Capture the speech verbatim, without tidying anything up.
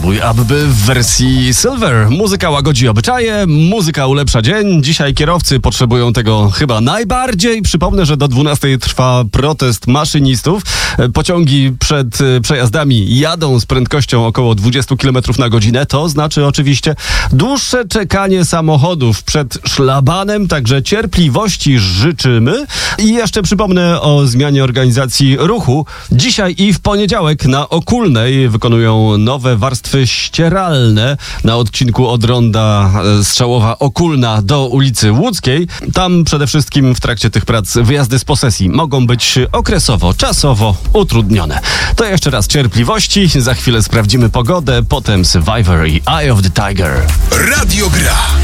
Spróbuj Abby w wersji Silver. Muzyka łagodzi obyczaje, muzyka ulepsza dzień. Dzisiaj kierowcy potrzebują tego chyba najbardziej. Przypomnę, że do dwunastej trwa protest maszynistów. Pociągi przed przejazdami jadą z prędkością około dwadzieścia kilometrów na godzinę. To znaczy oczywiście dłuższe czekanie samochodów przed szlabanem. Także cierpliwości życzymy. I jeszcze przypomnę o zmianie organizacji ruchu. Dzisiaj i w poniedziałek na Okulnej wykonują nowe warstwy ścieralne na odcinku od ronda Strzałowa Okulna do ulicy Łódzkiej. Tam przede wszystkim w trakcie tych prac wyjazdy z posesji mogą być okresowo, czasowo utrudnione. To jeszcze raz cierpliwości, za chwilę sprawdzimy pogodę, potem Survivor i Eye of the Tiger. Radio Gra.